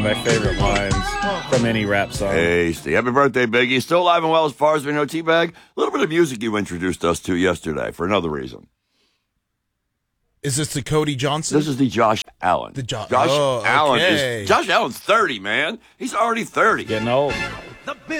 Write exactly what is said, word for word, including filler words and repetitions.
my favorite lines from any rap song. Hey, Steve. Happy birthday, Biggie. Still alive and well as far as we know, T-Bag. A little bit of music you introduced us to yesterday for another reason. Is this the Cody Johnson? This is the Josh Allen. The jo- Josh oh, Allen okay. is Josh Allen's thirty, man. He's already thirty. Getting old.